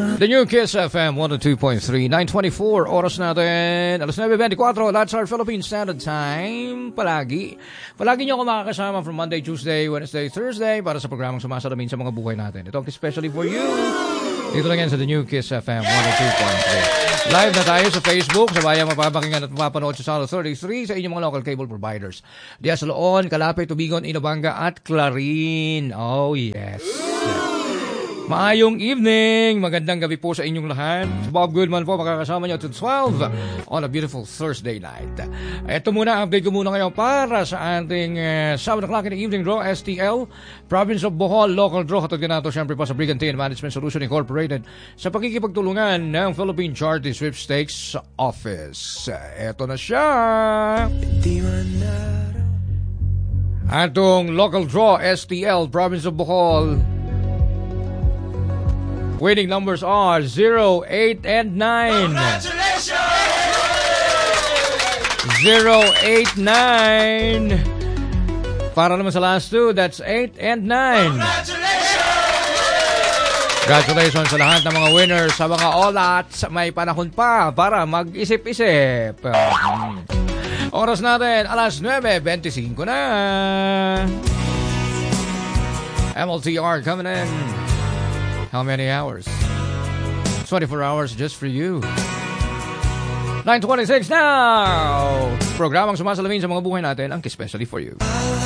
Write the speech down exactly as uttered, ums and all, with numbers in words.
The new Kiss F M one oh two point three, nine twenty-four, oras natin, alas nine twenty-four, that's our Philippine Standard Time. Palagi, palagi nyo ako makakasama from Monday, Tuesday, Wednesday, Thursday para sa programang sumasalamin sa mga buhay natin. Ito especially for you. Dito lang yan sa The New Kiss F M one oh two point three. Live na tayo sa Facebook, sa bayang mapapakinggan at mapapanood sa Channel thirty-three sa inyong mga local cable providers. Diaz Loon, Calapit, Tubigon, Inabanga at Clarin. Oh yes. Maayong evening, magandang gabi po sa inyong lahat. Bob Goodman po makakasama nyo to twelve on a beautiful Thursday night. Ito muna, update ko muna ngayon para sa ating uh, seven o'clock in the evening draw, S T L, Province of Bohol, local draw. Hatod ka na ito siyempre pa sa Brigantine Management Solution Incorporated sa pagkikipagtulungan ng Philippine Charity Sweepstakes Office. Ito na siya. Atong local draw, S T L, Province of Bohol. Winning numbers are zero, eight, and nine. Congratulations! zero, eight, nine. Para naman sa last two, that's eight and nine. Congratulations! Congratulations sa lahat ng mga winners, sa mga all-outs. May panahon pa para mag-isip-isip. Oras natin, alas nine twenty-five na. M L T R coming in. How many hours? twenty-four hours just for you. nine twenty-six now! Programang sumasalamin sa mga buhay natin, ang especially for you.